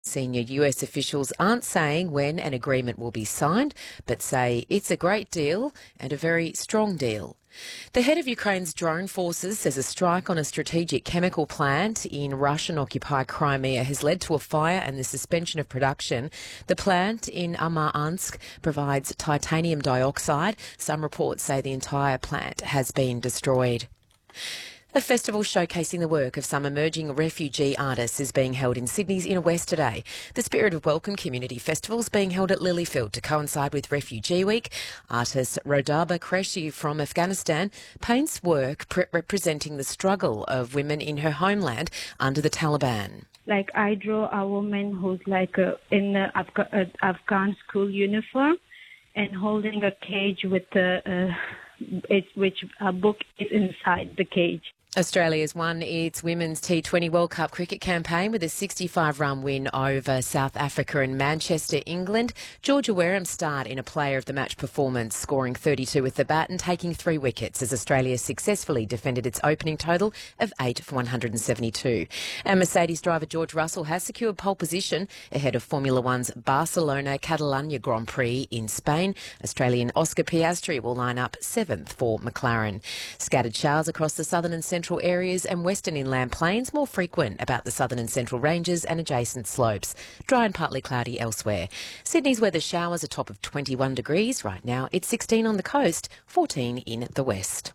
Senior US officials aren't saying when an agreement will be signed, but say it's a great deal and a very strong deal. The head of Ukraine's drone forces says a strike on a strategic chemical plant in Russian-occupied Crimea has led to a fire and the suspension of production. The plant in Aryansk provides titanium dioxide. Some reports say the entire plant has been destroyed. A festival showcasing the work of some emerging refugee artists is being held in Sydney's Inner West today. The Spirit of Welcome Community Festival is being held at Lilyfield to coincide with Refugee Week. Artist Rodaba Qureshi from Afghanistan paints work representing the struggle of women in her homeland under the Taliban. Like I draw a woman who's in an Afghan school uniform and holding a cage with which a book is inside the cage. Australia's won its Women's T20 World Cup cricket campaign with a 65-run win over South Africa and Manchester, England. Georgia Wareham starred in a player of the match performance, scoring 32 with the bat and taking 3 wickets as Australia successfully defended its opening total of 8 for 172. And Mercedes driver George Russell has secured pole position ahead of Formula One's Barcelona Catalunya Grand Prix in Spain. Australian Oscar Piastri will line up 7th for McLaren. Scattered showers across the southern and central areas and western inland plains, more frequent about the southern and central ranges and adjacent slopes. Dry and partly cloudy elsewhere. Sydney's weather showers a top of 21 degrees. Right now it's 16 on the coast, 14 in the west.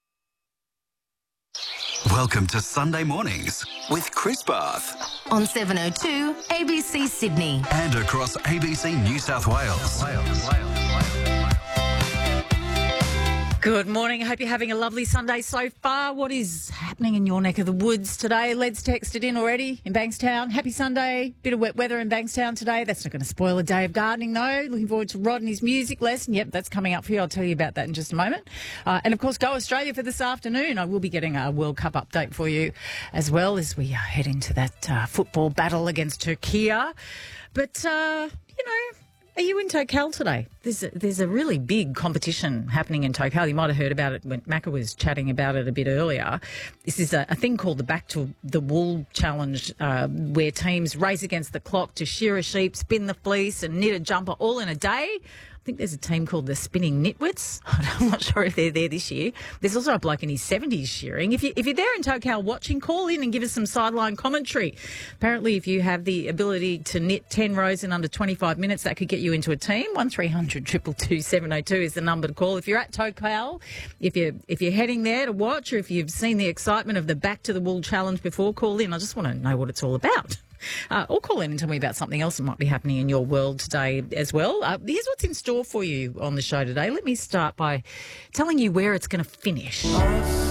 Welcome to Sunday Mornings with Chris Bath. On 702 ABC Sydney. And across ABC New South Wales. Good morning. I hope you're having a lovely Sunday so far. What is happening in your neck of the woods today? Led's texted in already in Bankstown. Happy Sunday. Bit of wet weather in Bankstown today. That's not going to spoil a day of gardening, though. Looking forward to Rod and his music lesson. Yep, that's coming up for you. I'll tell you about that in just a moment. And, of course, Go Australia for this afternoon. I will be getting a World Cup update for you as well as we head into that football battle against Turkey. But, are you in Tocal today? There's a really big competition happening in Tocal. You might have heard about it when Macca was chatting about it a bit earlier. This is a thing called the Back to the Wool Challenge, where teams race against the clock to shear a sheep, spin the fleece and knit a jumper all in a day. I think there's a team called the Spinning Nitwits. I'm not sure if they're there this year. There's also a bloke in his 70s shearing. If you're there in Tocal watching, call in and give us some sideline commentary. Apparently, if you have the ability to knit 10 rows in under 25 minutes, that could get you into a team. 1300 222 702 is the number to call. If you're at Tocal, if you're heading there to watch, or if you've seen the excitement of the Back to the Wool Challenge before, call in. I just want to know what it's all about. Or call in and tell me about something else that might be happening in your world today as well. Here's what's in store for you on the show today. Let me start by telling you where it's going to finish.